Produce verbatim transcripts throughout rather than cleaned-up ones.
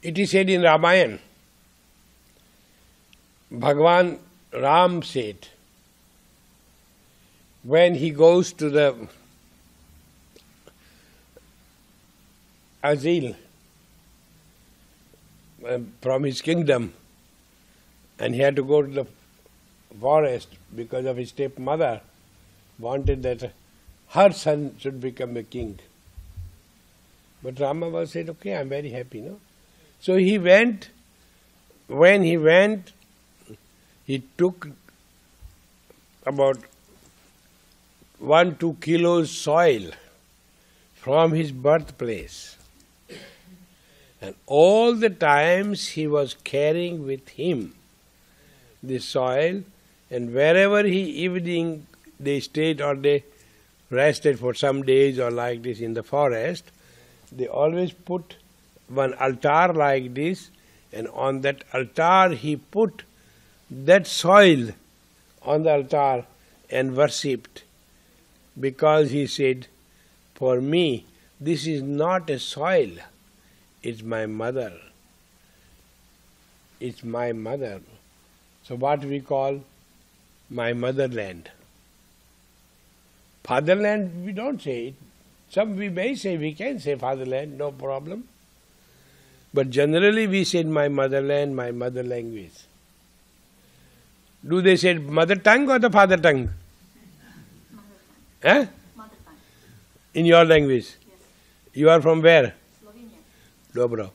It is said in Ramayana, Bhagavan Ram said, when he goes to the asile uh, from his kingdom, and he had to go to the forest because of his stepmother wanted that her son should become a king. But Rama was said, okay, I'm very happy, no? So he went, when he went, he took about one, two kilos soil from his birthplace. And all the times he was carrying with him the soil, and wherever he evening they stayed or they rested for some days or like this in the forest, they always put one altar like this, and on that altar he put that soil on the altar and worshipped, because he said, for me this is not a soil, it's my mother. It's my mother. So what we call my motherland. Fatherland we don't say it. Some we may say, we can say fatherland, no problem. But generally we said my motherland, my mother language. Do they say mother tongue or the father tongue? Mother Eh? Mother tongue. In your language? Yes. You are from where? Slovenia. Dobro.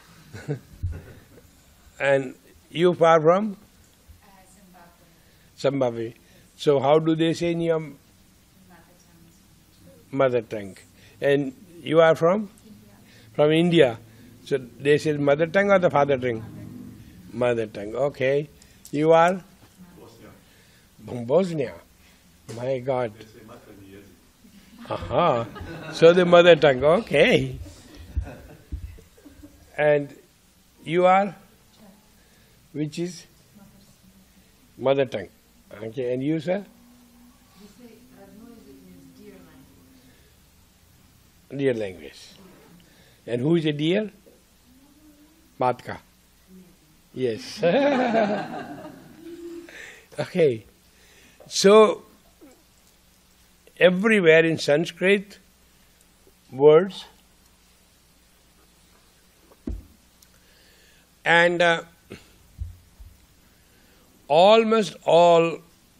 And you far from? Uh, Zimbabwe. Zimbabwe. So how do they say in your Mother tongue. mother tongue? And you are from? India. From India. So they say mother tongue or the father tongue? Mother tongue. Okay. You are? Bosnia. From Bosnia. My God. They say materni jezik. Aha. So the mother tongue. Okay. And you are? Which is? Mother tongue. Okay. And you, sir? We say родной язык means dear language. Dear language. And who is a deer? Matka. Yes. Okay. So, everywhere in Sanskrit, words, and uh, almost all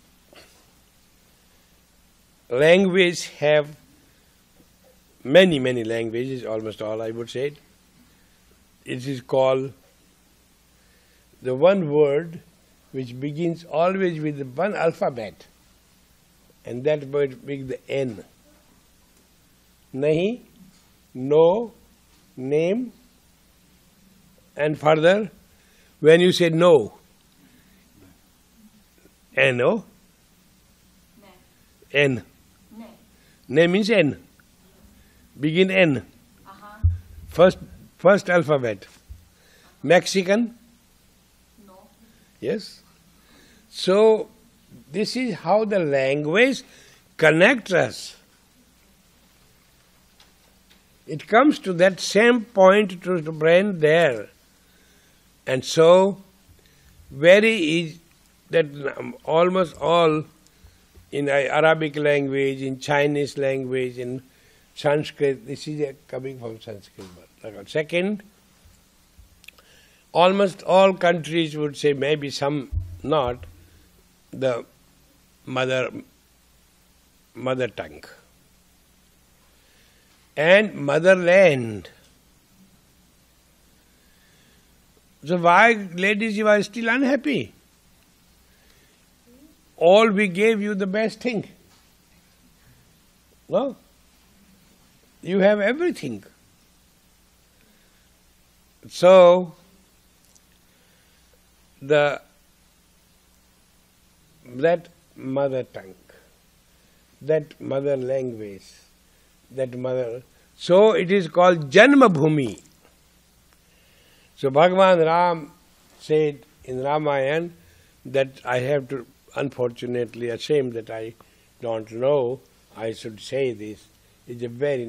languages have many, many languages, almost all I would say. It is called the one word which begins always with the one alphabet, and that word being the N. Nahi, no, name, and further, when you say no, N, oh? Ne. N. Ne. Ne means N. Begin N. Uh-huh. First, first alphabet. Mexican? No. Yes. So, this is how the language connects us. It comes to that same point to the brain there. And so, very easy, that almost all in Arabic language, in Chinese language, in Sanskrit, this is a coming from Sanskrit word. Second, almost all countries would say, maybe some not, the mother mother tongue. And motherland. So why, ladies, you are still unhappy? All we gave you the best thing. No? You have everything. So, the that mother tongue, that mother language, that mother, so it is called Janma Bhumi. So Bhagavan Ram said in Ramayana that I have to, unfortunately, ashamed that I don't know, I should say this. It's a very